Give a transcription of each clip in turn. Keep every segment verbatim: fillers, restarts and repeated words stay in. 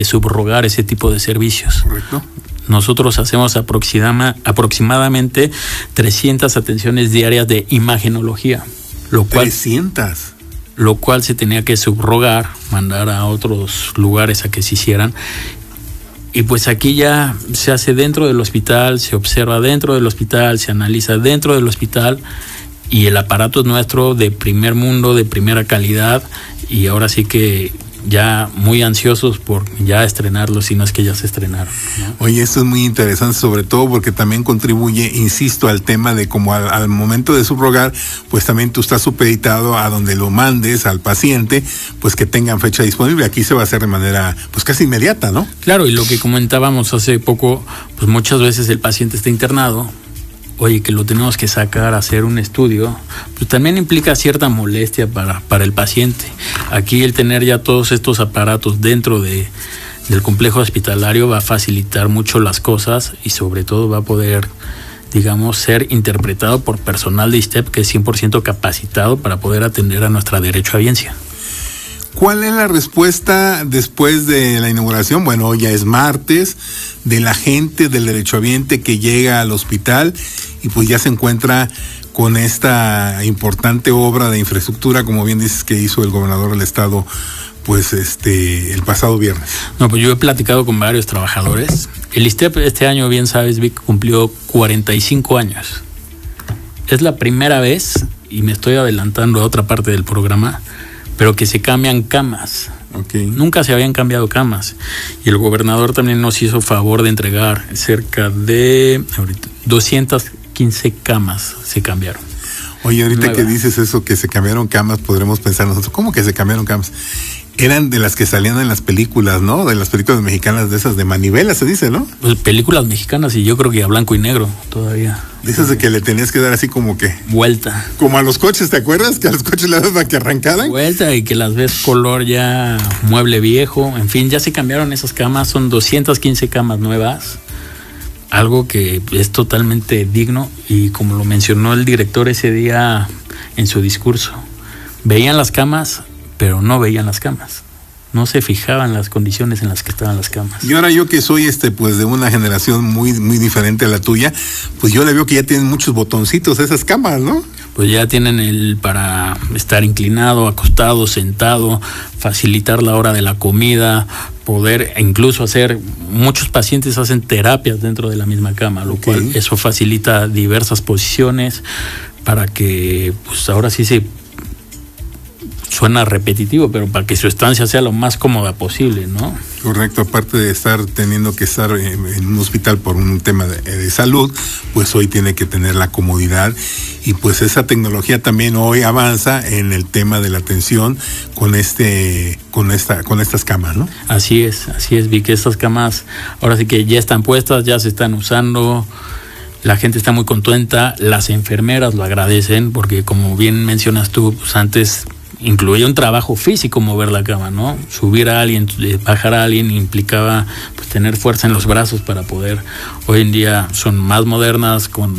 subrogar ese tipo de servicios. Correcto. Nosotros hacemos aproxima, aproximadamente trescientas atenciones diarias de imagenología, lo cual, trescientas. Lo cual se tenía que subrogar, mandar a otros lugares a que se hicieran. Y pues aquí ya se hace dentro del hospital, se observa dentro del hospital, se analiza dentro del hospital, y el aparato es nuestro, de primer mundo, de primera calidad, y ahora sí que ya muy ansiosos por ya estrenarlo, si no es que ya se estrenaron, ¿no? Oye, esto es muy interesante, sobre todo porque también contribuye, insisto, al tema de como al, al momento de subrogar, pues también tú estás supeditado a donde lo mandes al paciente, pues que tengan fecha disponible. Aquí se va a hacer de manera pues casi inmediata, ¿no? Claro, y lo que comentábamos hace poco, pues muchas veces el paciente está internado, oye, que lo tenemos que sacar a hacer un estudio, pues también implica cierta molestia para, para el paciente. Aquí el tener ya todos estos aparatos dentro de, del complejo hospitalario va a facilitar mucho las cosas, y sobre todo va a poder, digamos, ser interpretado por personal de I S T E P que es cien por ciento capacitado para poder atender a nuestra derechohabiencia. ¿Cuál es la respuesta después de la inauguración? Bueno, hoy ya es martes, de la gente del derechohabiente que llega al hospital y pues ya se encuentra con esta importante obra de infraestructura, como bien dices, que hizo el gobernador del estado, pues este el pasado viernes. No, pues yo he platicado con varios trabajadores. El I S T E P este año, bien sabes, Vic, cumplió cuarenta y cinco años. Es la primera vez, y me estoy adelantando a otra parte del programa, pero que se cambian camas. Okay. Nunca se habían cambiado camas. Y el gobernador también nos hizo favor de entregar cerca de ahorita, doscientas quince camas se cambiaron. Oye, ahorita Nueva. que dices eso, que se cambiaron camas, podremos pensar nosotros, ¿cómo que se cambiaron camas? Eran de las que salían en las películas, ¿no? De las películas mexicanas, de esas de manivela, se dice, ¿no? Pues películas mexicanas, y yo creo que a blanco y negro todavía. Dices de que le tenías que dar así como que... Vuelta. Como a los coches, ¿te acuerdas? Que a los coches le das para que arrancaran. Vuelta, y que las ves color ya mueble viejo. En fin, ya se cambiaron esas camas, son doscientas quince camas nuevas. Algo que es totalmente digno, y como lo mencionó el director ese día en su discurso, veían las camas, pero no veían las camas. No se fijaban las condiciones en las que estaban las camas. Y ahora yo que soy este pues de una generación muy muy diferente a la tuya, pues yo le veo que ya tienen muchos botoncitos esas camas, ¿no? Pues ya tienen el para estar inclinado, acostado, sentado, facilitar la hora de la comida, poder incluso hacer, muchos pacientes hacen terapias dentro de la misma cama, lo Okay. cual eso facilita diversas posiciones para que pues ahora sí se suena repetitivo, pero para que su estancia sea lo más cómoda posible, ¿no? Correcto, aparte de estar teniendo que estar en, en un hospital por un tema de, de salud, pues hoy tiene que tener la comodidad, y pues esa tecnología también hoy avanza en el tema de la atención con este, con esta, con estas camas, ¿no? Así es, así es, vi que estas camas ahora sí que ya están puestas, ya se están usando. La gente está muy contenta, las enfermeras lo agradecen, porque como bien mencionas tú, pues antes incluía un trabajo físico mover la cama, ¿no? Subir a alguien, bajar a alguien implicaba pues tener fuerza en los brazos para poder. Hoy en día son más modernas, con,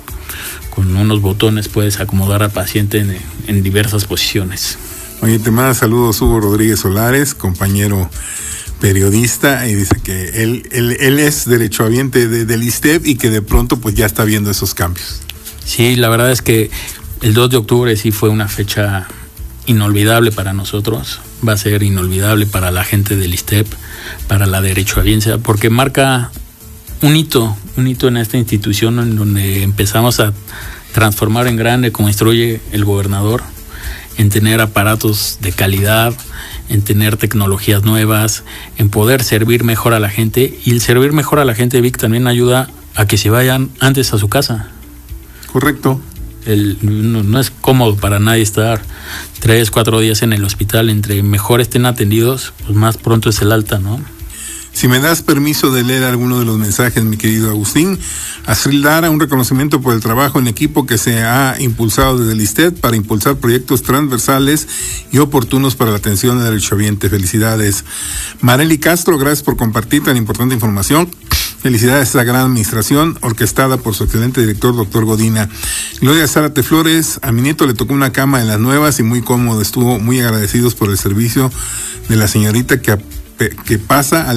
con unos botones puedes acomodar al paciente en, en diversas posiciones. Oye, te manda saludos Hugo Rodríguez Solares, compañero periodista, y dice que él, él, él es derechohabiente de, del I S T E P y que de pronto pues ya está viendo esos cambios. Sí, la verdad es que el dos de octubre sí fue una fecha inolvidable para nosotros, va a ser inolvidable para la gente del I S T E P, para la derechohabiencia, porque marca un hito, un hito en esta institución en donde empezamos a transformar en grande, como instruye el gobernador, en tener aparatos de calidad, en tener tecnologías nuevas, en poder servir mejor a la gente, y el servir mejor a la gente, Vic, también ayuda a que se vayan antes a su casa. Correcto. El, no, no es cómodo para nadie estar tres, cuatro días en el hospital. Entre mejor estén atendidos, pues más pronto es el alta, ¿no? Si me das permiso de leer alguno de los mensajes, mi querido Agustín. Astril Lara, un reconocimiento por el trabajo en equipo que se ha impulsado desde el I S T E P para impulsar proyectos transversales y oportunos para la atención del derechohabiente. Felicidades. Marely Castro, gracias por compartir tan importante información. Felicidades a esta gran administración orquestada por su excelente director, doctor Godina. Gloria Zárate Flores, a mi nieto le tocó una cama en las nuevas y muy cómodo. Estuvo muy agradecidos por el servicio de la señorita que, que pasa al